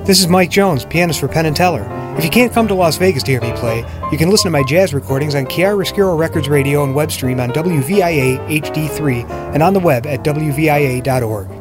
This is Mike Jones, pianist for Penn & Teller. If you can't come to Las Vegas to hear me play, you can listen to my jazz recordings on Chiaroscuro Records Radio and web stream on WVIA HD3 and on the web at WVIA.org.